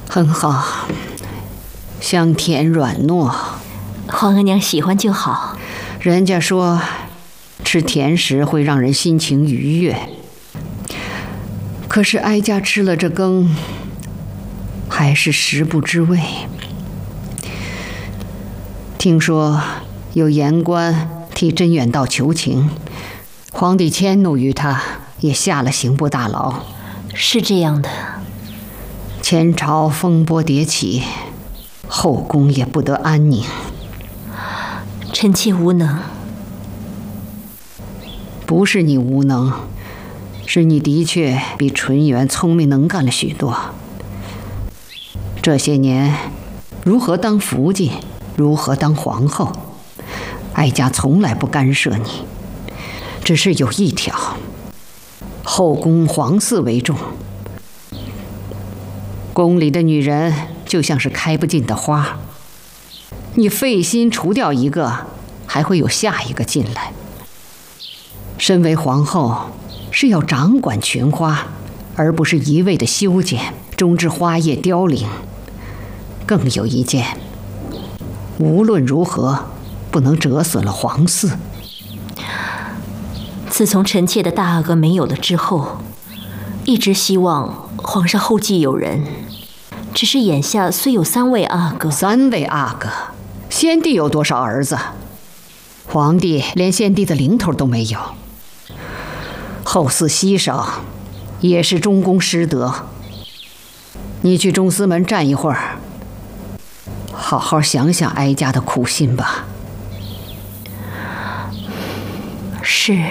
很好，香甜软糯。 皇额娘喜欢就好。 人家说，吃甜食会让人心情愉悦。可是哀家吃了这羹，还是食不知味。听说有言官替真远道求情，皇帝迁怒于他，也下了刑部大牢。 是这样的。 前朝风波迭起，后宫也不得安宁。 臣妾无能。 不是你无能，是你的确比纯元聪明能干了许多。这些年，如何当福晋，如何当皇后，哀家从来不干涉你，只是有一条：后宫皇嗣为重。宫里的女人就像是开不尽的花，你费心除掉一个，还会有下一个进来。身为皇后，是要掌管群花，而不是一味的修剪，终至花叶凋零。更有一件，无论如何，不能折损了皇嗣。 自从臣妾的大阿哥没有了之后，一直希望皇上后继有人。只是眼下虽有3位阿哥 ，3位阿哥，先帝有多少儿子？皇帝连先帝的零头都没有。后嗣稀少，也是中宫失德。你去中司门站一会儿，好好想想哀家的苦心吧。 是。